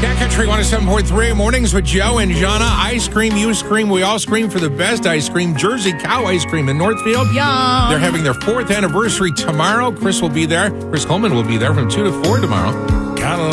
Cat Country 107.3 mornings with Joe and Jana. I scream, you scream, we all scream for the best ice cream. Jersey Cow Ice Cream in Northfield. Yum. They're having their 4th anniversary tomorrow. Chris will be there. Chris Coleman will be there from 2 to 4 tomorrow. Gotta